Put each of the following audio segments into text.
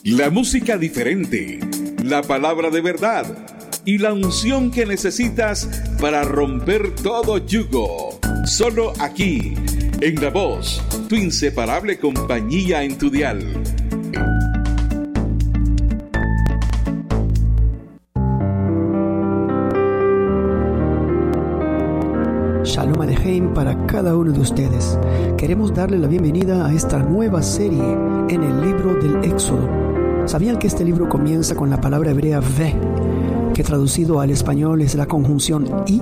La música diferente, la palabra de verdad y la unción que necesitas para romper todo yugo. Solo aquí, en La Voz, tu inseparable compañía en tu dial. Shalom Alejem para cada uno de ustedes. Queremos darle la bienvenida a esta nueva serie en el libro del Éxodo. ¿Sabían que este libro comienza con la palabra hebrea ve, que traducido al español es la conjunción y?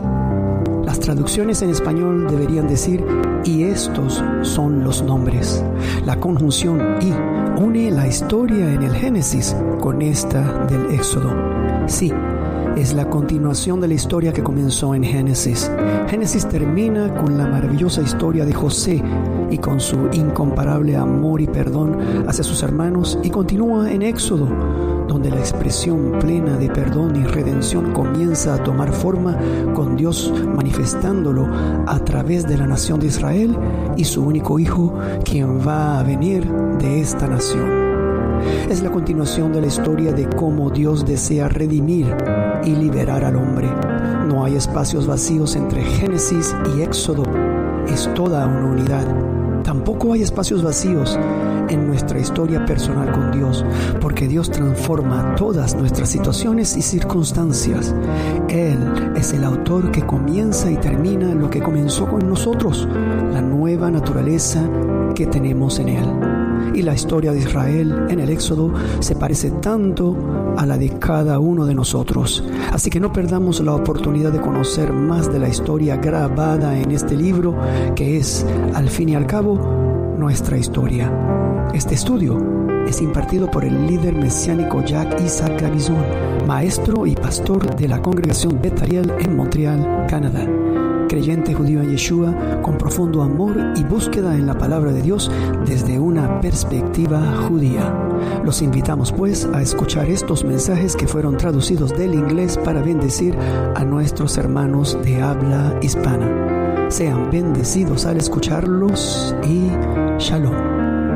Las traducciones en español deberían decir y estos son los nombres. La conjunción y une la historia en el Génesis con esta del Éxodo. Sí, es la continuación de la historia que comenzó en Génesis. Génesis termina con la maravillosa historia de José y con su incomparable amor y perdón hacia sus hermanos, y continúa en Éxodo, donde la expresión plena de perdón y redención comienza a tomar forma con Dios manifestándolo a través de la nación de Israel y su único hijo, quien va a venir de esta nación. Es la continuación de la historia de cómo Dios desea redimir y liberar al hombre. No hay espacios vacíos entre Génesis y Éxodo. Es toda una unidad. Tampoco hay espacios vacíos en nuestra historia personal con Dios, porque Dios transforma todas nuestras situaciones y circunstancias. Él es el autor que comienza y termina lo que comenzó con nosotros, la nueva naturaleza que tenemos en Él. Y la historia de Israel en el Éxodo se parece tanto a la de cada uno de nosotros. Así que no perdamos la oportunidad de conocer más de la historia grabada en este libro, que es, al fin y al cabo, nuestra historia. Este estudio es impartido por el líder mesiánico Jacques Isaac Gravison, maestro y pastor de la congregación Beth Ariel en Montreal, Canadá. Creyente judío en Yeshua, con profundo amor y búsqueda en la palabra de Dios desde una perspectiva judía. Los invitamos pues a escuchar estos mensajes que fueron traducidos del inglés para bendecir a nuestros hermanos de habla hispana. Sean bendecidos al escucharlos y Shalom.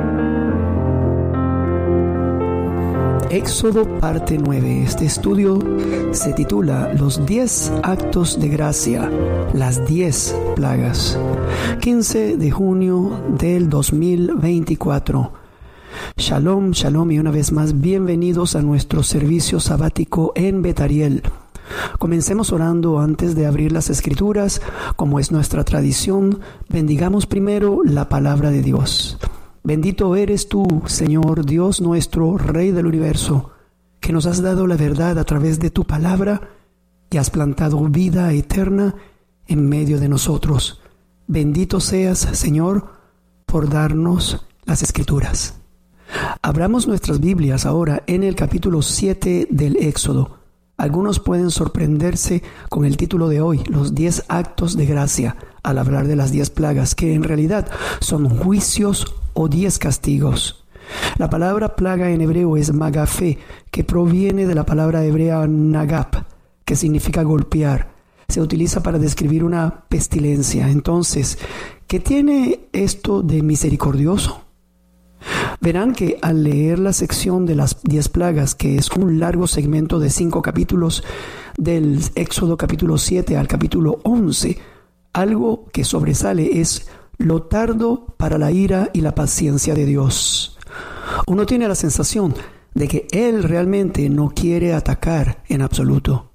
Éxodo parte 9. Este estudio se titula Los 10 actos de gracia, las 10 plagas. 15 de junio del 2024. Shalom, shalom y una vez más bienvenidos a nuestro servicio sabático en Beth Ariel. Comencemos orando antes de abrir las escrituras. Como es nuestra tradición, bendigamos primero la palabra de Dios. Bendito eres tú, Señor Dios nuestro, Rey del universo, que nos has dado la verdad a través de tu palabra y has plantado vida eterna en medio de nosotros. Bendito seas, Señor, por darnos las Escrituras. Abramos nuestras Biblias ahora en el capítulo 7 del Éxodo. Algunos pueden sorprenderse con el título de hoy, los 10 actos de gracia, al hablar de las 10 plagas, que en realidad son juicios o 10 castigos. La palabra plaga en hebreo es magafé, que proviene de la palabra hebrea nagap, que significa golpear. Se utiliza para describir una pestilencia. Entonces, ¿qué tiene esto de misericordioso? Verán que al leer la sección de las 10 plagas, que es un largo segmento de 5 capítulos, del Éxodo capítulo 7 al capítulo 11, algo que sobresale es lo tardo para la ira y la paciencia de Dios. Uno tiene la sensación de que Él realmente no quiere atacar en absoluto.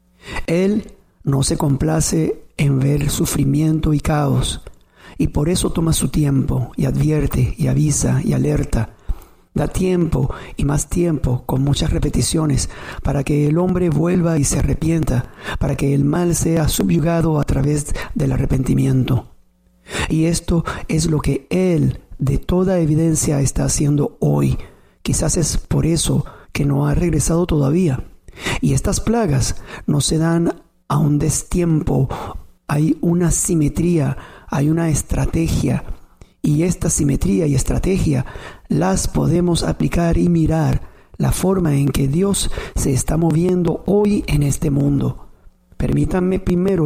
Él no se complace en ver sufrimiento y caos, y por eso toma su tiempo y advierte y avisa y alerta. Da tiempo y más tiempo con muchas repeticiones para que el hombre vuelva y se arrepienta, para que el mal sea subyugado a través del arrepentimiento. Y esto es lo que Él, de toda evidencia, está haciendo hoy. Quizás es por eso que no ha regresado todavía. Y estas plagas no se dan a un destiempo. Hay una simetría, hay una estrategia. Y esta simetría y estrategia las podemos aplicar y mirar la forma en que Dios se está moviendo hoy en este mundo. Permítanme primero